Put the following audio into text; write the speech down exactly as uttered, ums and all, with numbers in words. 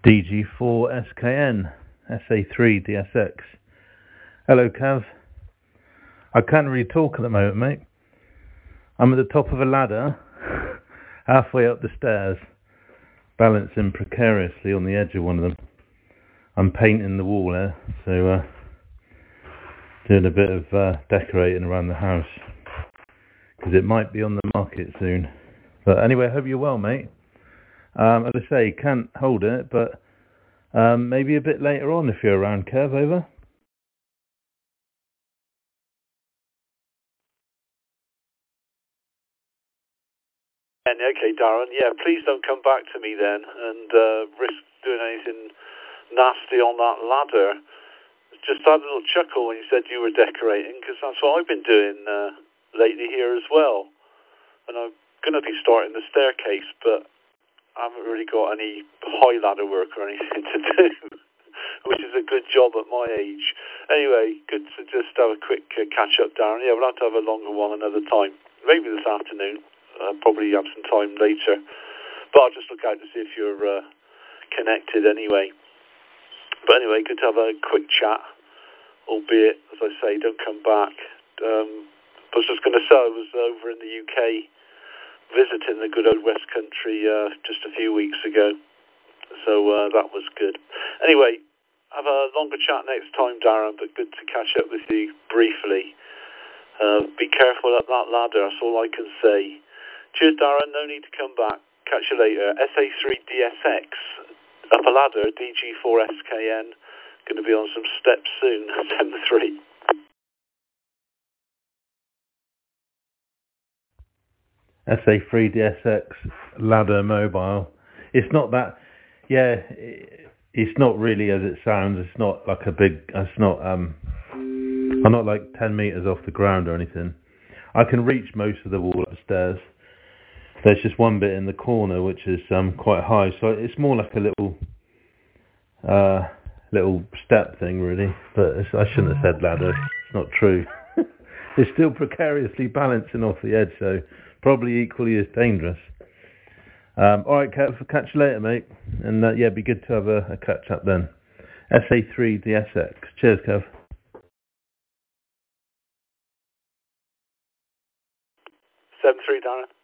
D G four S K N, S A three D S X. Hello, Cav. I can't really talk at the moment, mate. I'm at the top of a ladder, halfway up the stairs, balancing precariously on the edge of one of them. I'm painting the wall there, so uh, doing a bit of uh, decorating around the house, because it might be on the market soon. But anyway, I hope you're well, mate. Um, as I say, can't hold it, but um, maybe a bit later on if you're around, Kev, over. Okay, Darren. Yeah, please don't come back to me then and uh, risk doing anything nasty on that ladder. Just had a little chuckle when you said you were decorating, because that's what I've been doing uh, lately here as well. And I'm going to be starting the staircase, but I haven't really got any high ladder work or anything to do, which is a good job at my age. Anyway, good to just have a quick uh, catch up, Darren. Yeah, we'll have to have a longer one another time. Maybe this afternoon. Uh, probably have some time later. But I'll just look out to see if you're uh, connected anyway. But anyway, good to have a quick chat. Albeit, as I say, don't come back. Um, I was just going to say I was over in the U K visiting the good old West Country uh, just a few weeks ago. So uh, that was good. Anyway, have a longer chat next time, Darren, but good to catch up with you briefly. Uh, be careful up that ladder, that's all I can say. Cheers, Darren, no need to come back. Catch you later. S A three D S X, up a ladder, D G four S K N. Going to be on some steps soon, ten three. S A three D S X, ladder mobile. It's not that, yeah, it's not really as it sounds. It's not like a big, it's not, um, I'm not like ten metres off the ground or anything. I can reach most of the wall upstairs. There's just one bit in the corner which is um, quite high, so it's more like a little uh, little step thing, really. But it's, I shouldn't have said ladder. It's not true. It's still precariously balancing off the edge, so probably equally as dangerous. Um, all right, Kev, catch you later, mate. And uh, yeah, it'd be good to have a, a catch up then. S A three D S X. Cheers, Kev. seven three, Darren.